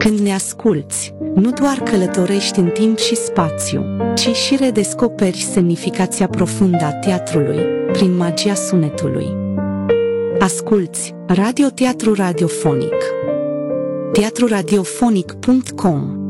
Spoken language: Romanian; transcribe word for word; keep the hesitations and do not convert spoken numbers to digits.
Când ne asculți, nu doar călătorești în timp și spațiu, ci și redescoperi semnificația profundă a teatrului, prin magia sunetului. Asculți Radio Teatru Radiofonic. teatru radiofonic punct com